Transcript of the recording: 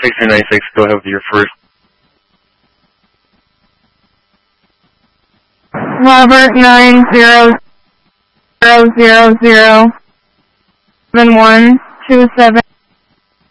6396, go ahead with your first. Robert 900007127.